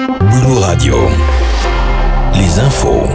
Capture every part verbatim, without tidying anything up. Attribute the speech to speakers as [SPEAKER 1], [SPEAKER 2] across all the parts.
[SPEAKER 1] Blue Radio. Les infos.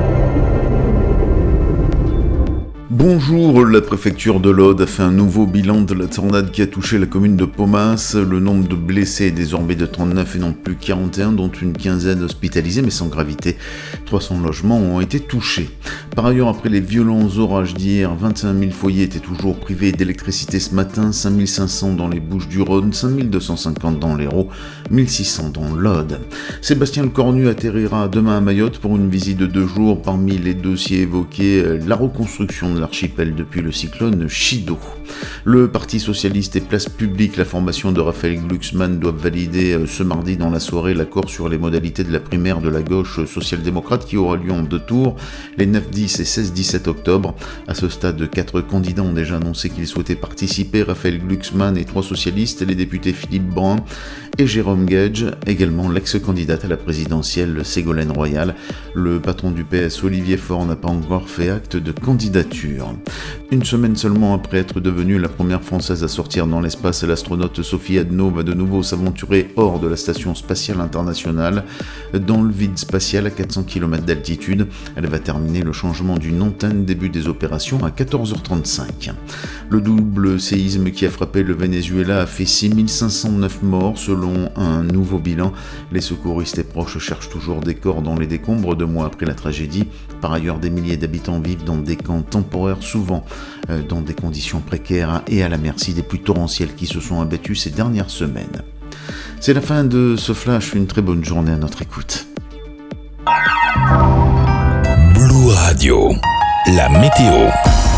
[SPEAKER 2] Bonjour, la préfecture de l'Aude a fait un nouveau bilan de la tornade qui a touché la commune de Pomas. Le nombre de blessés est désormais de trente-neuf et non plus quarante et un, dont une quinzaine hospitalisés, mais sans gravité. trois cents logements ont été touchés. Par ailleurs, après les violents orages d'hier, vingt-et-un mille foyers étaient toujours privés d'électricité ce matin, cinq mille cinq cents dans les Bouches-du-Rhône, cinq mille deux cent cinquante dans l'Hérault, mille six cents dans l'Aude. Sébastien Lecornu atterrira demain à Mayotte pour une visite de deux jours. Parmi les dossiers évoqués, la reconstruction de l'archipel depuis le cyclone Chido. Le Parti socialiste et Place publique, la formation de Raphaël Glucksmann doivent valider ce mardi dans la soirée l'accord sur les modalités de la primaire de la gauche social-démocrate qui aura lieu en deux tours, les neuf dix et seize dix-sept octobre. À ce stade, quatre candidats ont déjà annoncé qu'ils souhaitaient participer, Raphaël Glucksmann et trois socialistes, les députés Philippe Brun et Jérôme Gage, également l'ex-candidate à la présidentielle Ségolène Royal. Le patron du P S, Olivier Faure, n'a pas encore fait acte de candidature. Une semaine seulement après être devenue la première française à sortir dans l'espace, l'astronaute Sophie Adno va de nouveau s'aventurer hors de la station spatiale internationale, dans le vide spatial à quatre cents kilomètres d'altitude. Elle va terminer le changement d'une antenne, début des opérations à quatorze heures trente-cinq. Le double séisme qui a frappé le Venezuela a fait six mille cinq cent neuf morts selon un nouveau bilan. Les secouristes et proches cherchent toujours des corps dans les décombres deux mois après la tragédie. Par ailleurs, des milliers d'habitants vivent dans des camps temporaires, souvent euh, dans des conditions précaires et à la merci des pluies torrentielles qui se sont abattues ces dernières semaines. C'est la fin de ce flash, une très bonne journée à notre écoute.
[SPEAKER 1] Blue Radio, la météo.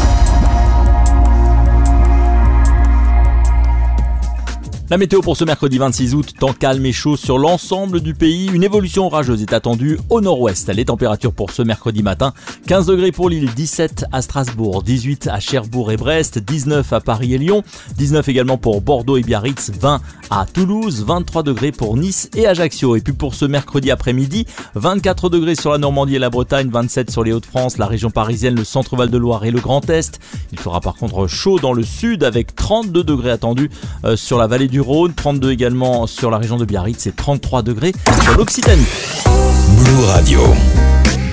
[SPEAKER 3] La météo pour ce mercredi vingt-six août, temps calme et chaud sur l'ensemble du pays. Une évolution orageuse est attendue au nord-ouest. Les températures pour ce mercredi matin, quinze degrés pour Lille, dix-sept à Strasbourg, dix-huit à Cherbourg et Brest, dix-neuf à Paris et Lyon, dix-neuf également pour Bordeaux et Biarritz, vingt à Toulouse, vingt-trois degrés pour Nice et Ajaccio. Et puis pour ce mercredi après-midi, vingt-quatre degrés sur la Normandie et la Bretagne, vingt-sept sur les Hauts-de-France, la région parisienne, le centre Val-de-Loire et le Grand Est. Il fera par contre chaud dans le sud avec trente-deux degrés attendus euh, sur la vallée du Rhône, trente-deux également sur la région de Biarritz et trente-trois degrés sur l'Occitanie.
[SPEAKER 1] Blue Radio.